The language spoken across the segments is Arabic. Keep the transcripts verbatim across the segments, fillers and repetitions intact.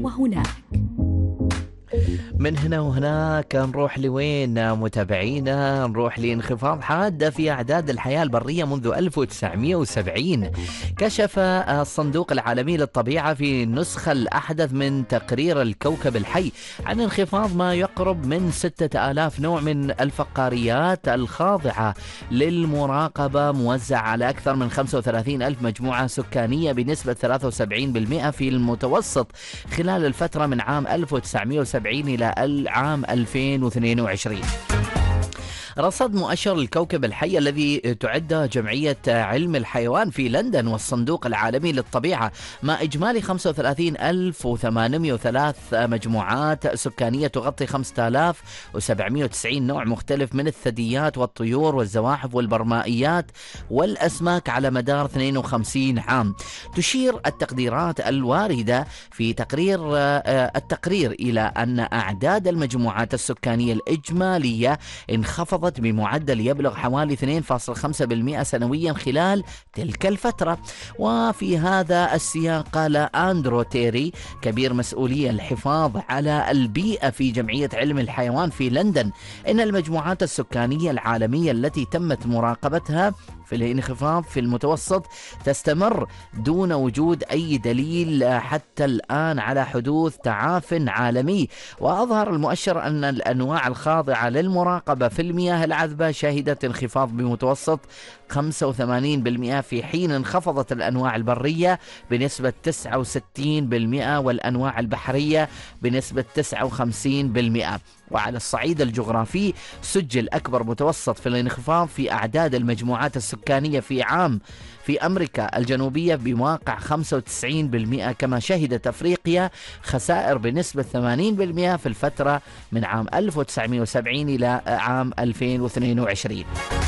وهناك. من هنا وهناك نروح لوين متابعينا؟ نروح لانخفاض حاد في أعداد الحياة البرية منذ ألف وتسعمئة وسبعين. كشف الصندوق العالمي للطبيعة في النسخة الأحدث من تقرير الكوكب الحي عن انخفاض ما يقرب من ستة آلاف نوع من الفقاريات الخاضعة للمراقبة، موزع على أكثر من خمسة وثلاثين ألف مجموعة سكانية بنسبة ثلاثة وسبعين بالمئة في المتوسط خلال الفترة من عام ألف وتسعمئة وسبعين إلى العام ألفين واثنين وعشرين. رصد مؤشر الكوكب الحي الذي تعده جمعية علم الحيوان في لندن والصندوق العالمي للطبيعة ما إجمالي خمسة وثلاثين ألف وثمانمئة وثلاث مجموعات سكانية تغطي خمسة آلاف وسبعمئة وتسعين نوع مختلف من الثدييات والطيور والزواحف والبرمائيات والأسماك على مدار اثنين وخمسين عام. تشير التقديرات الواردة في تقرير التقرير إلى أن أعداد المجموعات السكانية الإجمالية انخفضت بمعدل يبلغ حوالي اثنين فاصلة خمسة بالمئة سنويا خلال تلك الفترة. وفي هذا السياق قال أندرو تيري كبير مسؤولية الحفاظ على البيئة في جمعية علم الحيوان في لندن إن المجموعات السكانية العالمية التي تمت مراقبتها في الانخفاض في المتوسط تستمر دون وجود أي دليل حتى الآن على حدوث تعاف عالمي. وأظهر المؤشر أن الأنواع الخاضعة للمراقبة في المياه العذبة شهدت انخفاض بمتوسط خمسة وثمانين بالمئة في حين انخفضت الأنواع البرية بنسبة تسعة وستين بالمئة والأنواع البحرية بنسبة تسعة وخمسين بالمئة. وعلى الصعيد الجغرافي سجل أكبر متوسط في الانخفاض في أعداد المجموعات السكانية في عام في أمريكا الجنوبية بواقع خمسة وتسعين بالمئة، كما شهدت أفريقيا خسائر بنسبة ثمانين بالمئة في الفترة من عام ألف وتسعمئة وسبعين إلى عام ألفين واثنين وعشرين.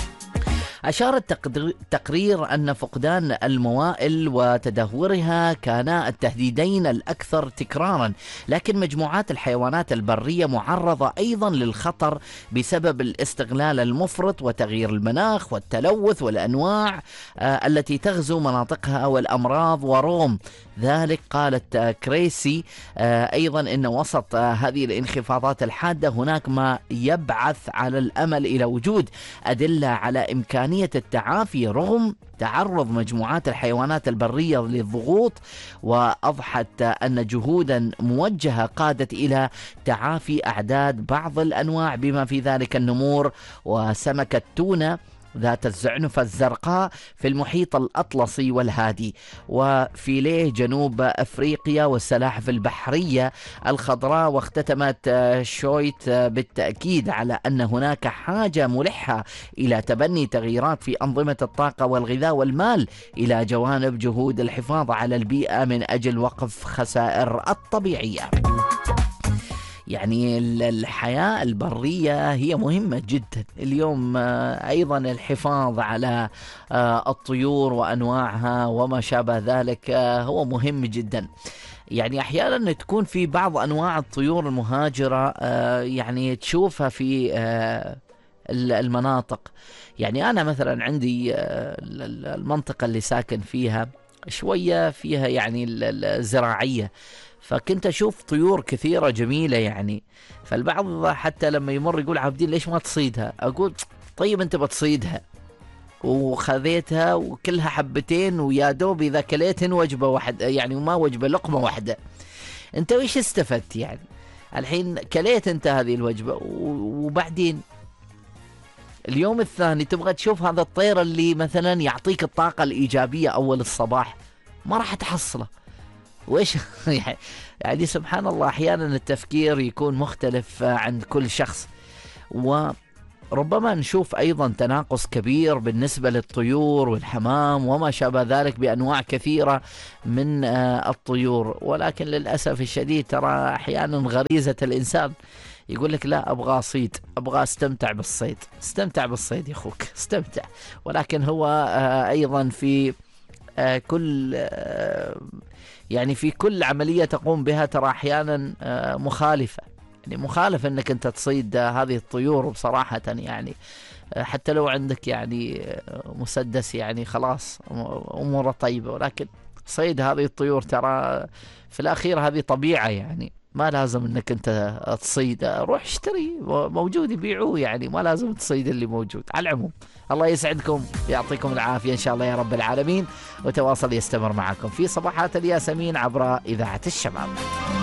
أشار التقرير أن فقدان الموائل وتدهورها كانا التهديدين الأكثر تكرارا، لكن مجموعات الحيوانات البرية معرضة أيضا للخطر بسبب الاستغلال المفرط وتغيير المناخ والتلوث والأنواع آه التي تغزو مناطقها والأمراض. ورغم ذلك قالت آه كريسي آه أيضا أن وسط آه هذه الانخفاضات الحادة هناك ما يبعث على الأمل إلى وجود أدلة على إمكانية التعافي رغم تعرض مجموعات الحيوانات البرية للضغوط. وأضحت أن جهودا موجهة قادت إلى تعافي أعداد بعض الأنواع بما في ذلك النمور وسمك التونة ذات الزعنفة الزرقاء في المحيط الأطلسي والهادي، وفيليه جنوب أفريقيا والسلاحف البحرية الخضراء. واختتمت شويت بالتأكيد على أن هناك حاجة ملحة إلى تبني تغييرات في أنظمة الطاقة والغذاء والمال إلى جوانب جهود الحفاظ على البيئة من أجل وقف خسائر الطبيعية. يعني الحياة البرية هي مهمة جدا اليوم. أيضا الحفاظ على الطيور وأنواعها وما شابه ذلك هو مهم جدا. يعني أحيانا تكون في بعض أنواع الطيور المهاجرة يعني تشوفها في المناطق. يعني أنا مثلا عندي المنطقة اللي ساكن فيها شوية فيها يعني الزراعية، فكنت أشوف طيور كثيرة جميلة يعني. فالبعض حتى لما يمر يقول عابدين ليش ما تصيدها؟ أقول طيب أنت بتصيدها وخذيتها وكلها حبتين ويا دوب إذا كليتهن وجبة واحدة يعني وما وجبة لقمة واحدة، أنت وإيش استفدت يعني؟ الحين كليت أنت هذه الوجبة وبعدين اليوم الثاني تبغى تشوف هذا الطير اللي مثلا يعطيك الطاقة الإيجابية أول الصباح، ما راح تحصله. وإيش يعني سبحان الله أحيانا التفكير يكون مختلف عند كل شخص. وربما نشوف أيضا تناقص كبير بالنسبة للطيور والحمام وما شابه ذلك بأنواع كثيرة من الطيور. ولكن للأسف الشديد ترى أحيانا غريزة الإنسان يقول لك لا أبغى أصيد، أبغى أستمتع بالصيد. استمتع بالصيد يا أخوك استمتع، ولكن هو أيضا في كل يعني في كل عملية تقوم بها ترى أحيانا مخالفة، يعني مخالف أنك أنت تصيد هذه الطيور. بصراحة يعني حتى لو عندك يعني مسدس يعني خلاص أموره طيبة، ولكن صيد هذه الطيور ترى في الأخير هذه طبيعة، يعني ما لازم انك انت تصيد، روح اشتري موجود يبيعوه، يعني ما لازم تصيد اللي موجود. على العموم الله يسعدكم، يعطيكم العافية ان شاء الله يا رب العالمين، وتواصل يستمر معكم في صباحات الياسمين عبر إذاعة الشباب.